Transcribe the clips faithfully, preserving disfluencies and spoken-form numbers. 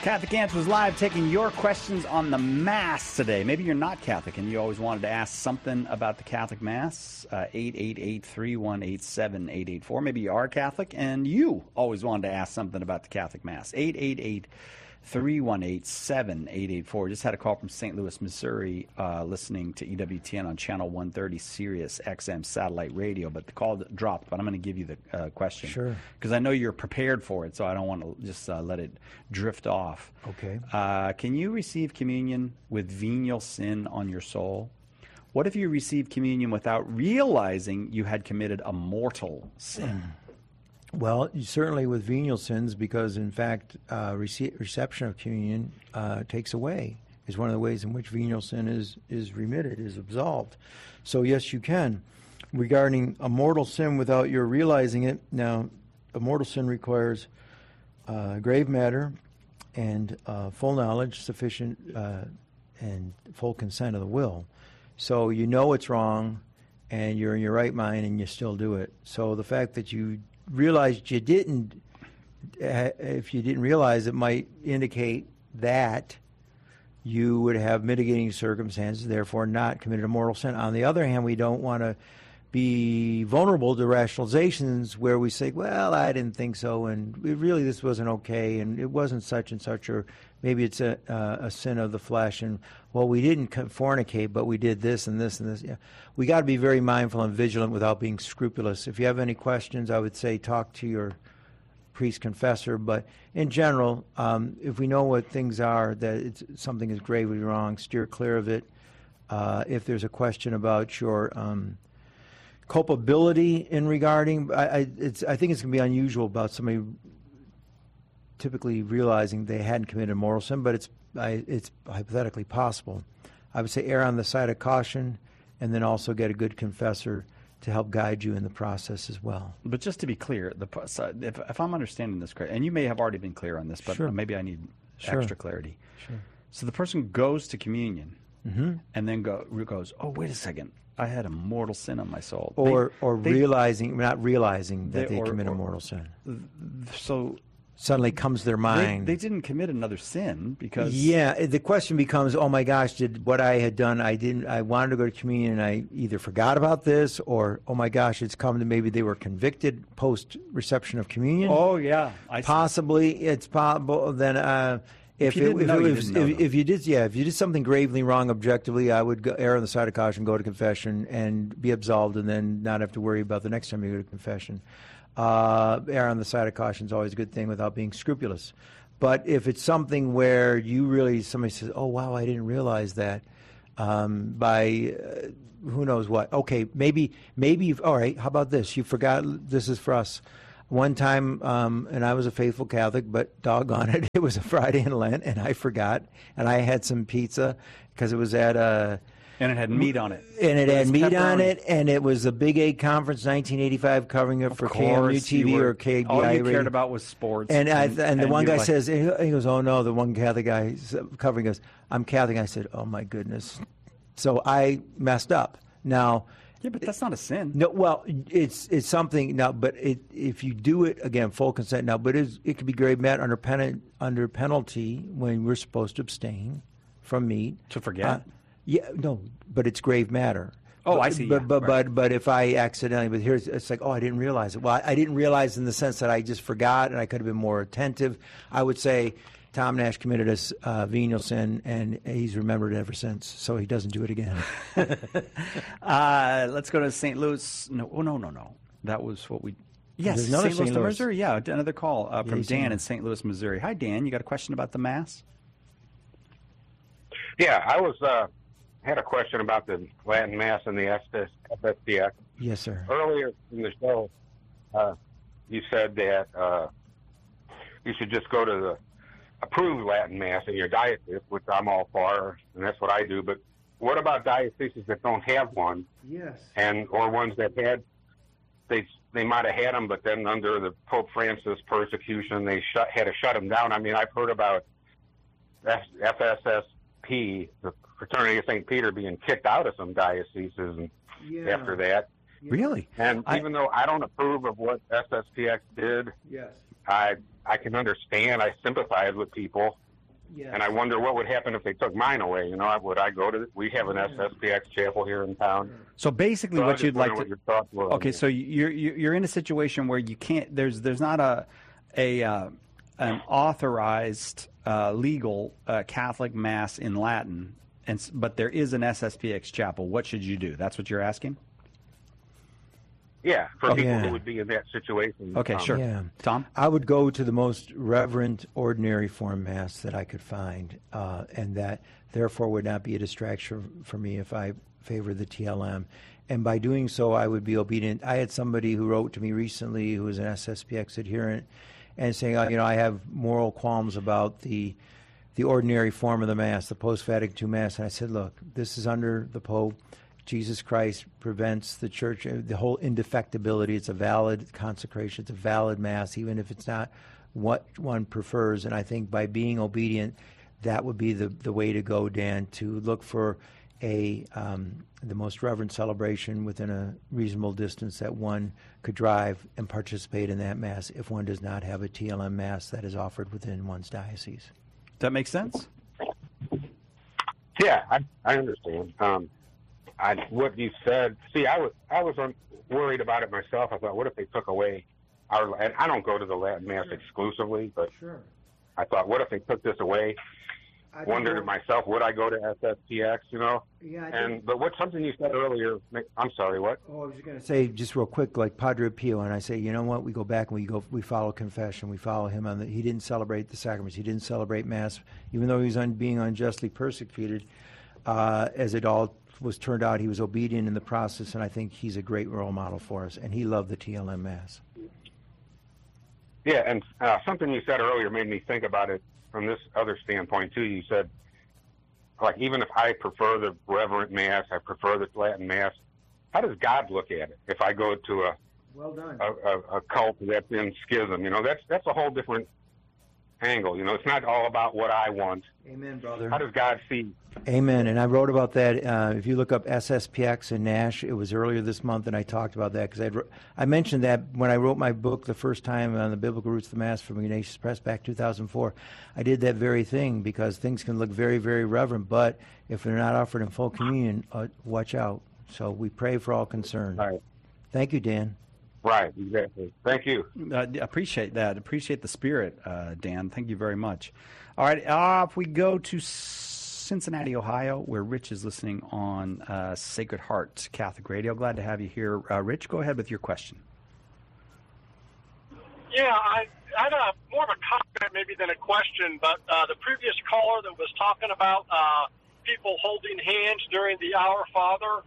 Catholic Answers Live, taking your questions on the Mass today. Maybe you're not Catholic and you always wanted to ask something about the Catholic Mass. Uh, eight eight eight, three one eight, seven eight eight four. Maybe you are Catholic and you always wanted to ask something about the Catholic Mass. eight eight eight, three one eight, seven eight eight four. Just had a call from Saint Louis, Missouri, uh, listening to E W T N on Channel one thirty Sirius X M satellite radio, but the call dropped. But I'm going to give you the uh, question. Sure. Because I know you're prepared for it, so I don't want to just uh, let it drift off. Okay. Uh, can you receive communion with venial sin on your soul? What if you received communion without realizing you had committed a mortal sin? Well, certainly with venial sins, because in fact, uh, rece- reception of communion uh, takes away, is one of the ways in which venial sin is, is remitted, is absolved. So yes, you can. Regarding a mortal sin without your realizing it, now, a mortal sin requires uh, grave matter and uh, full knowledge, sufficient uh, and full consent of the will. So you know it's wrong, and you're in your right mind, and you still do it. So the fact that you realized you didn't, uh, if you didn't realize, it might indicate that you would have mitigating circumstances, therefore not committed a mortal sin. On the other hand, we don't want to be vulnerable to rationalizations where we say, well, I didn't think so, and really this wasn't okay, and it wasn't such and such, or maybe it's a, uh, a sin of the flesh, and, well, we didn't fornicate, but we did this and this and this. Yeah. We got to be very mindful and vigilant without being scrupulous. If you have any questions, I would say talk to your priest confessor, but in general, um, if we know what things are, that it's, something is gravely wrong, steer clear of it. Uh, if there's a question about your um, culpability in regarding, I, I, it's, I think it's going to be unusual about somebody typically realizing they hadn't committed a mortal sin, but it's I, it's hypothetically possible. I would say err on the side of caution, and then also get a good confessor to help guide you in the process as well. But just to be clear, the if, if I'm understanding this correctly, and you may have already been clear on this, but sure. maybe I need sure. extra clarity. Sure. So the person goes to communion mm-hmm. and then go, goes, oh, wait a second, I had a mortal sin on my soul. Or they, or they, realizing, not realizing that they, they or, commit or, a mortal sin. So suddenly comes to their mind. They, they didn't commit another sin because yeah. The question becomes, oh my gosh, did what I had done? I didn't. I wanted to go to communion, and I either forgot about this, or oh my gosh, it's come to maybe they were convicted post reception of communion. Oh yeah, I possibly see. It's possible. Then uh, if if, it, if, it know, was, you if, if you did, yeah, if you did something gravely wrong objectively, I would go, err on the side of caution, go to confession, and be absolved, and then not have to worry about the next time you go to confession. Uh, err on the side of caution is always a good thing without being scrupulous. But if it's something where you really, somebody says, oh, wow, I didn't realize that, um, by uh, who knows what. Okay, maybe, maybe, you've, all right, how about this? You forgot, this is for us. One time, um, and I was a faithful Catholic, but doggone it, it was a Friday in Lent, and I forgot, and I had some pizza because it was at a... And it had meat on it. And it, it had meat pepperoni. on it, and it was a Big Eight Conference, nineteen eighty-five, covering it of for course, K M U T V were, or K B I all you radio. cared about was sports. And, I, and, and the and one guy like, says, he goes, oh no, the one Catholic guy covering goes, I'm Catholic. I said, oh my goodness. So I messed up. Now, yeah, but that's not a sin. No, well, it's it's something now. But it, if you do it again, full consent now. But it's, it could be grave matter under pen, under penalty when we're supposed to abstain from meat. To forget. Uh, yeah, no, but it's grave matter. Oh, but, I see. But yeah, but, right. but but if I accidentally, but here's it's like, oh, I didn't realize it. Well, I, I didn't realize in the sense that I just forgot, and I could have been more attentive. I would say Tom Nash committed a uh, venial sin, and he's remembered it ever since, so he doesn't do it again. uh, let's go to Saint Louis. No, oh, no, no, no. That was what we. Yes, Saint Louis, Saint Louis, Missouri. Yeah, another call uh, from yeah, Dan in Saint Louis, Missouri. Hi, Dan. You got a question about the Mass? Yeah, I was uh, had a question about the Latin Mass and the F S P X. Yes, sir. Earlier in the show, uh, you said that uh, you should just go to the approved Latin Mass in your diocese, which I'm all for, and that's what I do. But what about dioceses that don't have one? Yes. And or ones that had they they might have had them, but then under the Pope Francis persecution, they shut, had to shut them down. I mean, I've heard about F S S P, the Fraternity of Saint Peter, being kicked out of some dioceses and Yeah. after that. Really? And I, even though I don't approve of what S S P X did, Yes. I I can understand. I sympathize with people Yes. And I wonder what would happen if they took mine away. You know, would I go to? We have an S S P X chapel here in town. So basically, So I what just you'd like wonder to. what your thoughts were on Okay, this. so you're you're you're in a situation where you can't. There's there's not a a uh, an authorized uh, legal uh, Catholic mass in Latin, and s- but there is an S S P X chapel. What should you do? That's what you're asking. Yeah, for Okay. people Yeah. who would be in that situation. Okay, um, sure. Yeah. Tom. I would go to the most reverent, ordinary form mass that I could find, uh, and that therefore would not be a distraction for me if I favor the T L M. And by doing so, I would be obedient. I had somebody who wrote to me recently who was an S S P X adherent and saying, uh, you know, I have moral qualms about the the ordinary form of the Mass, the post-Vatican two Mass. And I said, look, this is under the Pope. Jesus Christ prevents the church, uh, the whole indefectibility. It's a valid consecration. It's a valid Mass, even if it's not what one prefers. And I think by being obedient, that would be the, the way to go, Dan, to look for a um, the most reverent celebration within a reasonable distance that one could drive and participate in that Mass if one does not have a T L M Mass that is offered within one's diocese. Does that make sense? Yeah, I, I understand. Um, I, what you said. See, I was I was un, worried about it myself. I thought, what if they took away our? And I don't go to the Latin Mass exclusively, but Sure. I thought, what if they took this away? I Wondered to myself, would I go to S S P X? You know. Yeah, I And but what something you said earlier? I'm sorry. What? Oh, I was going to say just real quick, like Padre Pio, and I say, you know what? We go back and we go, we follow confession. We follow him on the. He didn't celebrate the sacraments. He didn't celebrate Mass, even though he was un, being unjustly persecuted. Uh, as it all was turned out, he was obedient in the process, and I think he's a great role model for us. And he loved the T L M Mass. Yeah, and uh, something you said earlier made me think about it from this other standpoint too. You said, like, even if I prefer the Reverent Mass, I prefer the Latin Mass. How does God look at it? If I go to a Well done. a, a, a cult that's in schism, you know, that's that's a whole different angle. You know, it's not all about what I want. Amen, brother. How does God see? Amen. And I wrote about that. Uh, if you look up S S P X in Nash, it was earlier this month, and I talked about that because I mentioned that when I wrote my book the first time on the Biblical Roots of the Mass from Ignatius Press back two thousand four. I did that very thing because things can look very, very reverent, but if they're not offered in full communion, uh, watch out. So we pray for all concerned. Right. Thank you, Dan. Right, exactly. Thank you. Uh, appreciate that. Appreciate the spirit, uh, Dan. Thank you very much. All right, uh, if we go to Cincinnati, Ohio, where Rich is listening on uh, Sacred Heart Catholic Radio. Glad to have you here. Uh, Rich, go ahead with your question. Yeah, I, I had a, more of a comment maybe than a question, but uh, the previous caller that was talking about uh, people holding hands during the Our Father,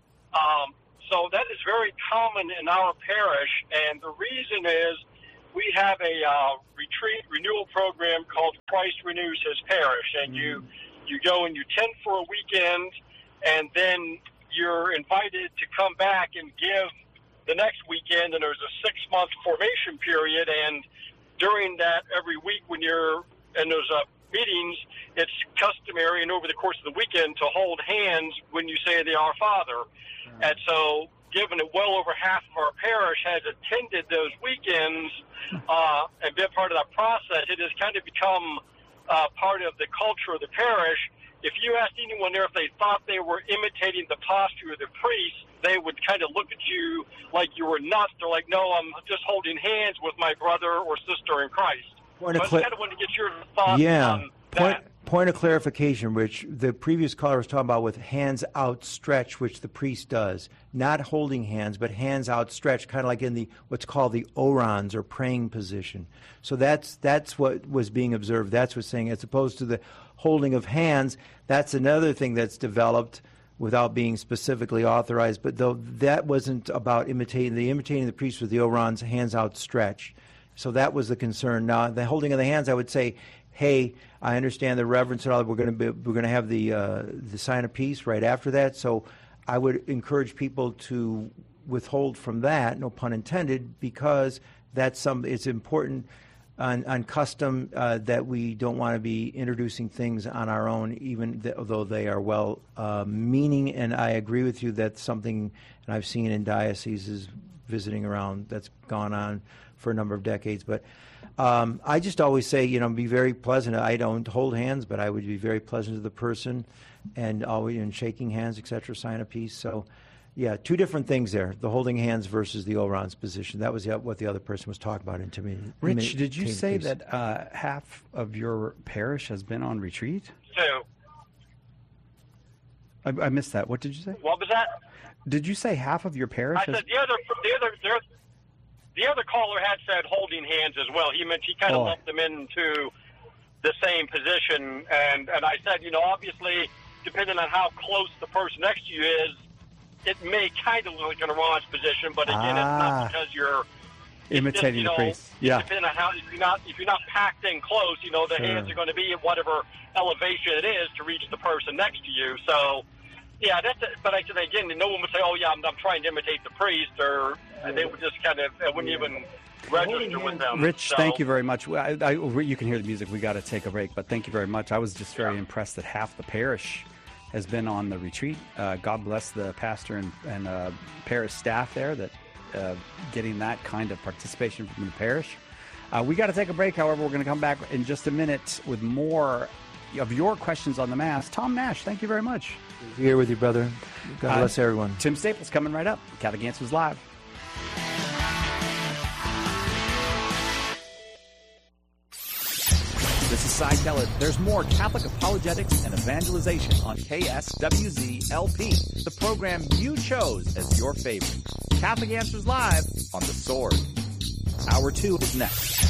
um, so that is very common in our parish, and the reason is we have a uh, retreat renewal program called Christ Renews His Parish, and you you go and you tend for a weekend, and then you're invited to come back and give the next weekend, and there's a six-month formation period, and during that, every week when you're in those uh, meetings, it's customary, and over the course of the weekend, to hold hands when you say the Our Father. And so, given that well over half of our parish has attended those weekends uh, and been part of that process, it has kind of become uh, part of the culture of the parish. If you asked anyone there if they thought they were imitating the posture of the priest, they would kind of look at you like you were nuts. They're like, no, I'm just holding hands with my brother or sister in Christ. Point so of I cla- just kind of wanted to get your thoughts Yeah. on Point, that. point of clarification, Rich. The previous caller was talking about with hands outstretched, which the priest does. Not holding hands, but hands outstretched, kind of like in the what's called the orans or praying position. So that's that's what was being observed. That's what's saying, as opposed to the holding of hands. That's another thing that's developed without being specifically authorized. But though that wasn't about imitating the imitating the priest with the orans, hands outstretched. So that was the concern. Now, the holding of the hands, I would say, hey, I understand the reverence and all that. We're going to be, we're going to have the uh, the sign of peace right after that. So I would encourage people to withhold from that, no pun intended, because that's some. It's important on, on custom uh, that we don't want to be introducing things on our own, even th- though they are well uh, meaning. And I agree with you that something, and I've seen in dioceses visiting around, that's gone on for a number of decades, but. Um, I just always say, you know, be very pleasant. I don't hold hands, but I would be very pleasant to the person, and always in shaking hands, et cetera, sign of peace. So, yeah, two different things there: the holding hands versus the Oran's position. That was the, what the other person was talking about. And to me, Rich, did you say peace. that uh, half of your parish has been on retreat? Two. I, I missed that. What did you say? What was that? Did you say half of your parish? I has... said the other, the other, the other, the other caller had said holding hands as well. He meant he kind of oh. lumped them into the same position, and and I said, you know, obviously, depending on how close the person next to you is, it may kind of look like an Oran's position, but again, ah. it's not because you're imitating you know, the priest. Yeah. Depending on how, if you're not if you're not packed in close, you know, the sure. hands are going to be at whatever elevation it is to reach the person next to you. So. Yeah, that's it. But I said again, no one would say, "Oh, yeah, I'm, I'm trying to imitate the priest," or they would just kind of it wouldn't even register with them. Rich, so. thank you very much. I, I, you can hear the music. We got to take a break, but thank you very much. I was just very yeah. impressed that half the parish has been on the retreat. Uh, God bless the pastor and, and uh, parish staff there that uh, getting that kind of participation from the parish. Uh, we got to take a break. However, we're going to come back in just a minute with more of your questions on the Mass. Tom Nash, thank you very much. Here with you, brother. God bless uh, everyone. Tim Staples coming right up. Catholic Answers Live. This is Cy Kellett. There's more Catholic apologetics and evangelization on K S W Z L P, the program you chose as your favorite. Catholic Answers Live on The Sword. Hour two is next.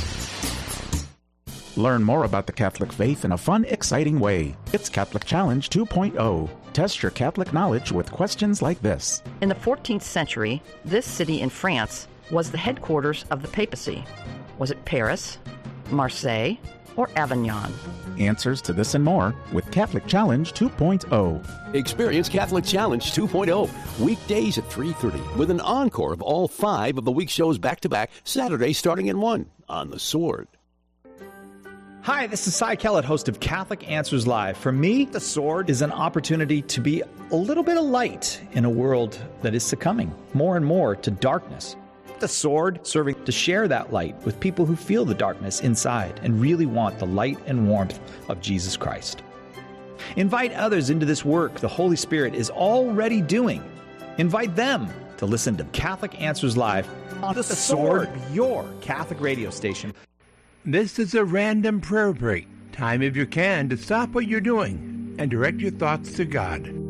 Learn more about the Catholic faith in a fun, exciting way. It's Catholic Challenge two point oh. Test your Catholic knowledge with questions like this. In the fourteenth century, this city in France was the headquarters of the papacy. Was it Paris, Marseille, or Avignon? Answers to this and more with Catholic Challenge two point oh. Experience Catholic Challenge two point oh weekdays at three thirty with an encore of all five of the week's shows back-to-back, Saturday starting at one on The Sword. Hi, this is Cy Kellett, host of Catholic Answers Live. For me, The Sword is an opportunity to be a little bit of light in a world that is succumbing more and more to darkness. The Sword serving to share that light with people who feel the darkness inside and really want the light and warmth of Jesus Christ. Invite others into this work the Holy Spirit is already doing. Invite them to listen to Catholic Answers Live on The, the Sword, Sword, your Catholic radio station. This is a random prayer break. Time, if you can, to stop what you're doing and direct your thoughts to God.